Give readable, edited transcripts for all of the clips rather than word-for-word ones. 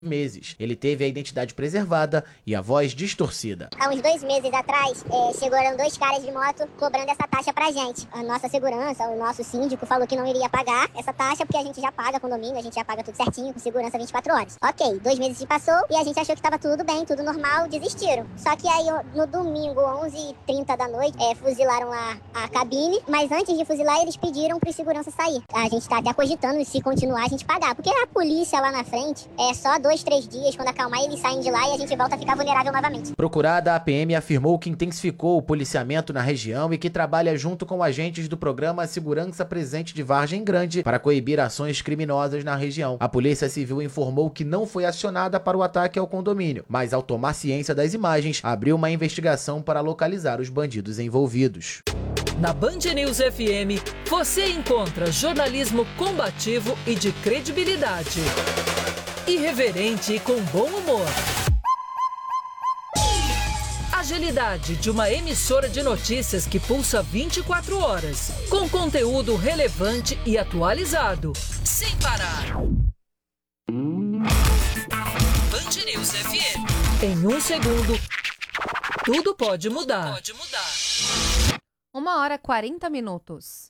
meses. Ele teve a identidade preservada e a voz distorcida. Há uns 2 meses atrás, chegaram 2 caras de moto cobrando essa taxa pra gente. A nossa segurança, o nosso síndico falou que não iria pagar essa taxa porque a gente já paga condomínio, a gente já paga tudo certinho, com segurança 24 horas. Ok, 2 meses se passou e a gente achou que tava tudo bem, tudo normal, desistiram. Só que aí no domingo, 11h30 da noite, fuzilaram lá a cabine, mas antes de fuzilar eles pediram pro segurança sair. A gente tá até cogitando se continuar a gente pagar, porque a polícia lá na frente é só 2-3 dias, quando acalmar eles saem de lá e a gente volta a ficar vulnerável novamente. Procurada, a PM afirmou que intensificou o policiamento na região e que trabalha junto com agentes do programa Segurança Presente de Vargem Grande para coibir ações criminosas na região. A Polícia Civil informou que não foi acionada para o ataque ao condomínio, mas ao tomar ciência das imagens, abriu uma investigação para localizar os bandidos envolvidos. Na Band News FM, você encontra jornalismo combativo e de credibilidade. Irreverente e com bom humor. Agilidade de uma emissora de notícias que pulsa 24 horas, com conteúdo relevante e atualizado, sem parar. Band News FM. Em 1 segundo, tudo pode mudar. 1h40.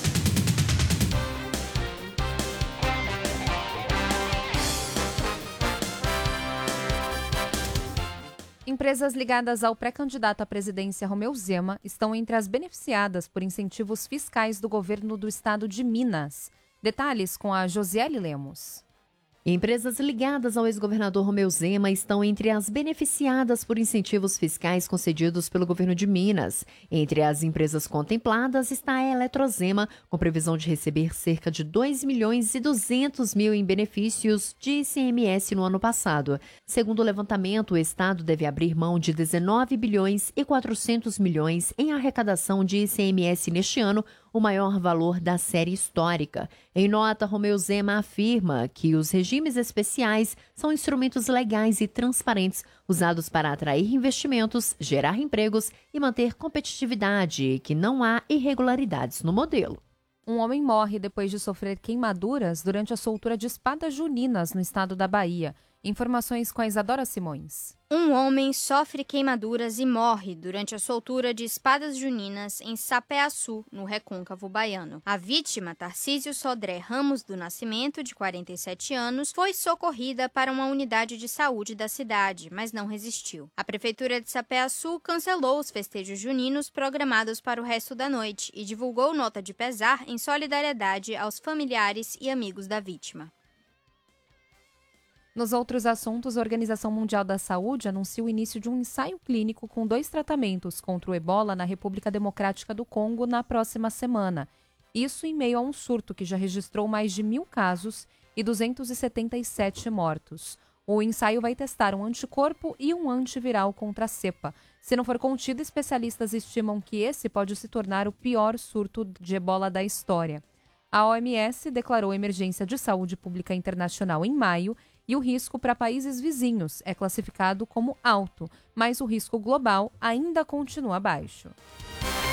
Empresas ligadas ao pré-candidato à presidência Romeu Zema estão entre as beneficiadas por incentivos fiscais do governo do estado de Minas. Detalhes com a Josiele Lemos. Empresas ligadas ao ex-governador Romeu Zema estão entre as beneficiadas por incentivos fiscais concedidos pelo governo de Minas. Entre as empresas contempladas está a Eletrozema, com previsão de receber cerca de 2.200.000 em benefícios de ICMS no ano passado. Segundo o levantamento, o Estado deve abrir mão de 19.400 milhões em arrecadação de ICMS neste ano, o maior valor da série histórica. Em nota, Romeu Zema afirma que os regimes especiais são instrumentos legais e transparentes usados para atrair investimentos, gerar empregos e manter competitividade e que não há irregularidades no modelo. Um homem morre depois de sofrer queimaduras durante a soltura de espadas juninas no estado da Bahia. Informações com a Isadora Simões. Um homem sofre queimaduras e morre durante a soltura de espadas juninas em Sapé-Açu, no Recôncavo Baiano. A vítima, Tarcísio Sodré Ramos do Nascimento, de 47 anos, foi socorrida para uma unidade de saúde da cidade, mas não resistiu. A Prefeitura de Sapé-Açu cancelou os festejos juninos programados para o resto da noite e divulgou nota de pesar em solidariedade aos familiares e amigos da vítima. Nos outros assuntos, a Organização Mundial da Saúde anuncia o início de um ensaio clínico com 2 tratamentos contra o ebola na República Democrática do Congo na próxima semana. Isso em meio a um surto que já registrou mais de 1.000 casos e 277 mortos. O ensaio vai testar um anticorpo e um antiviral contra a cepa. Se não for contido, especialistas estimam que esse pode se tornar o pior surto de ebola da história. A OMS declarou emergência de saúde pública internacional em maio e o risco para países vizinhos é classificado como alto, mas o risco global ainda continua baixo.